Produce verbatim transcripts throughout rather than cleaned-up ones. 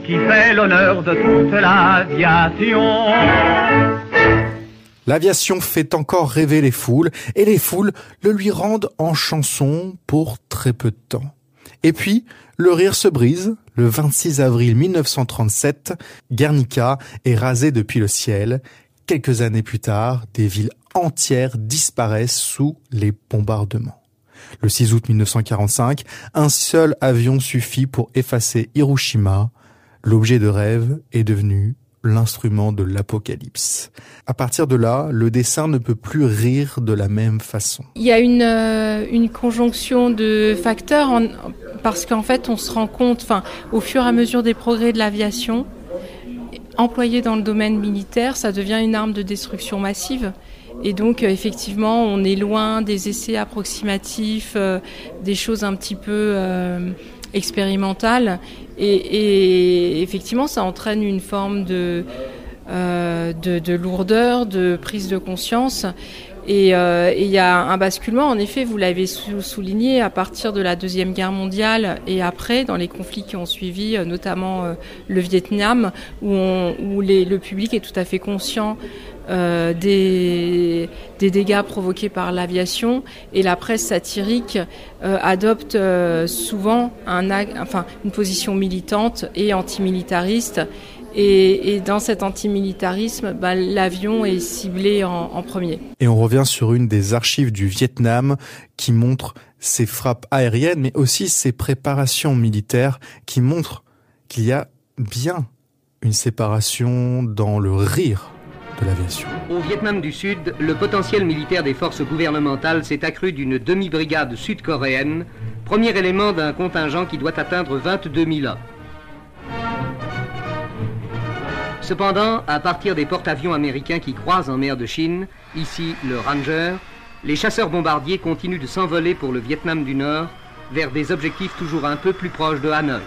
qui fait l'honneur de toute l'aviation. L'aviation fait encore rêver les foules, et les foules le lui rendent en chanson pour très peu de temps. Et puis, le rire se brise. Le vingt-six avril mille neuf cent trente-sept, Guernica est rasée depuis le ciel. Quelques années plus tard, des villes entières disparaissent sous les bombardements. Le six août mille neuf cent quarante-cinq, un seul avion suffit pour effacer Hiroshima. L'objet de rêve est devenu l'instrument de l'apocalypse. À partir de là, le dessin ne peut plus rire de la même façon. Il y a une, euh, une conjonction de facteurs en, parce qu'en fait, on se rend compte, enfin, au fur et à mesure des progrès de l'aviation, employée dans le domaine militaire, ça devient une arme de destruction massive. Et donc, euh, effectivement, on est loin des essais approximatifs, euh, des choses un petit peu euh, expérimentales. Et, et effectivement, ça entraîne une forme de, euh, de, de lourdeur, de prise de conscience. Et il euh, y a un basculement, en effet, vous l'avez sou- souligné, à partir de la Deuxième Guerre mondiale et après, dans les conflits qui ont suivi, notamment euh, le Vietnam, où, on, où les, le public est tout à fait conscient euh, des, des dégâts provoqués par l'aviation, et la presse satirique euh, adopte euh, souvent un, enfin, une position militante et antimilitariste. Et, et dans cet antimilitarisme, bah, l'avion est ciblé en, en premier. Et on revient sur une des archives du Vietnam qui montre ses frappes aériennes, mais aussi ses préparations militaires, qui montrent qu'il y a bien une séparation dans le rire de l'aviation. Au Vietnam du Sud, le potentiel militaire des forces gouvernementales s'est accru d'une demi-brigade sud-coréenne, premier élément d'un contingent qui doit atteindre vingt-deux mille hommes. Cependant, à partir des porte-avions américains qui croisent en mer de Chine, ici le Ranger, les chasseurs bombardiers continuent de s'envoler pour le Vietnam du Nord vers des objectifs toujours un peu plus proches de Hanoï.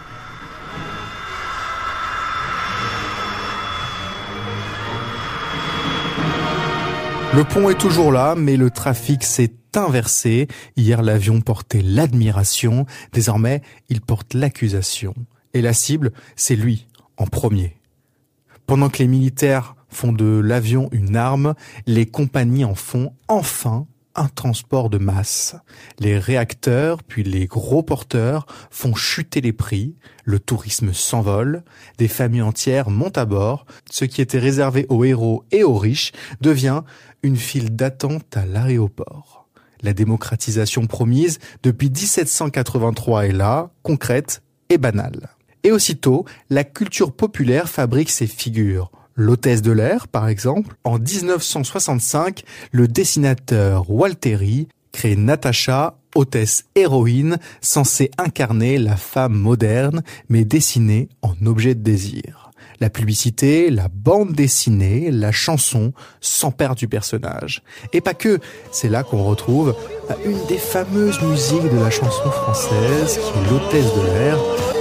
Le pont est toujours là, mais le trafic s'est inversé. Hier, l'avion portait l'admiration. Désormais, il porte l'accusation. Et la cible, c'est lui, en premier. Pendant que les militaires font de l'avion une arme, les compagnies en font enfin un transport de masse. Les réacteurs, puis les gros porteurs font chuter les prix, le tourisme s'envole, des familles entières montent à bord. Ce qui était réservé aux héros et aux riches devient une file d'attente à l'aéroport. La démocratisation promise depuis dix-sept cent quatre-vingt-trois est là, concrète et banale. Et aussitôt, la culture populaire fabrique ses figures. L'hôtesse de l'air, par exemple. En dix-neuf cent soixante-cinq, le dessinateur Walteri crée Natacha, hôtesse héroïne, censée incarner la femme moderne, mais dessinée en objet de désir. La publicité, la bande dessinée, la chanson s'en perd du personnage. Et pas que, c'est là qu'on retrouve une des fameuses musiques de la chanson française, qui est l'hôtesse de l'air,